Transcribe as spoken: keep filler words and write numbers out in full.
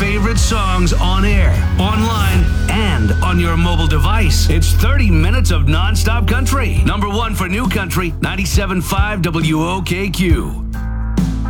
favorite songs on air, online, and on your mobile device. It's thirty minutes of non-stop country. Number one for new country, ninety-seven point five W O K Q.